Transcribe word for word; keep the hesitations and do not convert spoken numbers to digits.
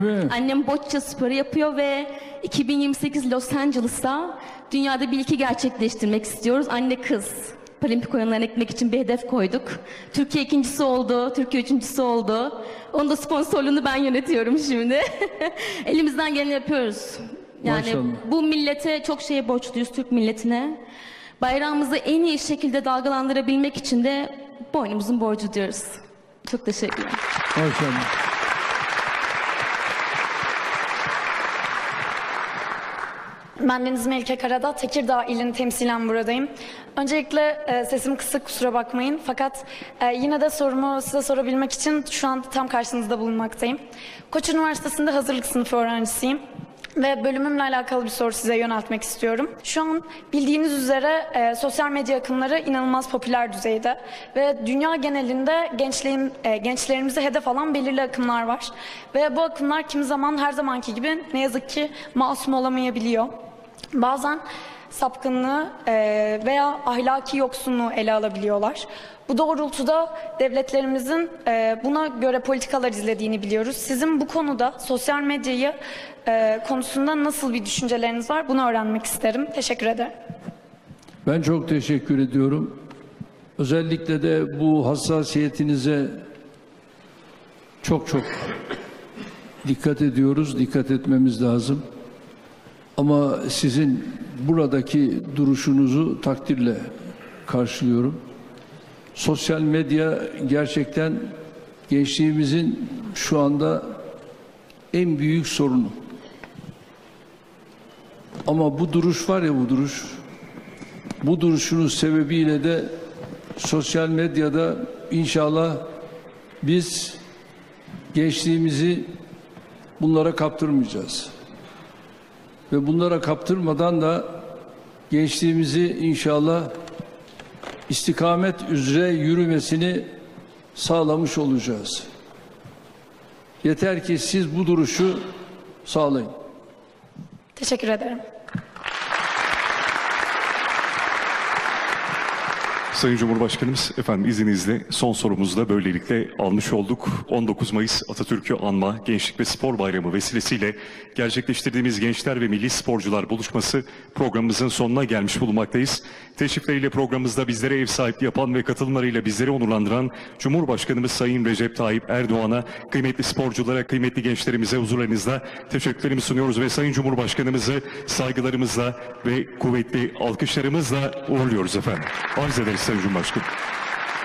Evet. Annem bocce sporu yapıyor ve iki bin yirmi sekiz Los Angeles'ta dünyada bir ilki gerçekleştirmek istiyoruz. Anne kız. Paralimpik oyunlarına gitmek için bir hedef koyduk. Türkiye ikincisi oldu, Türkiye üçüncüsü oldu. Onun da sponsorluğunu ben yönetiyorum şimdi. Elimizden geleni yapıyoruz. Yani Maşallah. bu millete çok şeye borçluyuz, Türk milletine. Bayrağımızı en iyi şekilde dalgalandırabilmek için de boynumuzun borcu diyoruz. Çok teşekkürler. Maşallah. Ben Deniz Melike Karadağ, Tekirdağ ilini temsilen buradayım. Öncelikle e, sesim kısık, kusura bakmayın. Fakat e, yine de sorumu size sorabilmek için şu an tam karşınızda bulunmaktayım. Koç Üniversitesi'nde hazırlık sınıfı öğrencisiyim. Ve bölümümle alakalı bir soru size yöneltmek istiyorum. Şu an bildiğiniz üzere e, sosyal medya akımları inanılmaz popüler düzeyde. Ve dünya genelinde gençliğin, e, gençlerimizi hedef alan belirli akımlar var. Ve bu akımlar kimi zaman her zamanki gibi ne yazık ki masum olamayabiliyor. Bazen sapkınlığı e, veya ahlaki yoksunluğu ele alabiliyorlar. Bu doğrultuda devletlerimizin e, buna göre politikalar izlediğini biliyoruz. Sizin bu konuda sosyal medyayı e, konusunda nasıl bir düşünceleriniz var? Bunu öğrenmek isterim. Teşekkür ederim. Ben çok teşekkür ediyorum. Özellikle de bu hassasiyetinize çok çok dikkat ediyoruz, dikkat etmemiz lazım. Ama sizin buradaki duruşunuzu takdirle karşılıyorum. Sosyal medya gerçekten gençliğimizin şu anda en büyük sorunu. Ama bu duruş var ya bu duruş, bu duruşunuz sebebiyle de sosyal medyada inşallah biz gençliğimizi bunlara kaptırmayacağız. Ve bunlara kaptırmadan da gençliğimizi inşallah istikamet üzere yürümesini sağlamış olacağız. Yeter ki siz bu duruşu sağlayın. Teşekkür ederim. Sayın Cumhurbaşkanımız, efendim izninizle son sorumuzu da böylelikle almış olduk. on dokuz Mayıs Atatürk'ü anma Gençlik ve Spor Bayramı vesilesiyle gerçekleştirdiğimiz gençler ve milli sporcular buluşması programımızın sonuna gelmiş bulunmaktayız. Teşrifleriyle programımızda bizlere ev sahipliği yapan ve katılımlarıyla bizleri onurlandıran Cumhurbaşkanımız Sayın Recep Tayyip Erdoğan'a, kıymetli sporculara, kıymetli gençlerimize huzurlarınızda teşekkürlerimi sunuyoruz ve Sayın Cumhurbaşkanımızı saygılarımızla ve kuvvetli alkışlarımızla uğurluyoruz efendim. Arz ederiz Sayın Cumhurbaşkanım.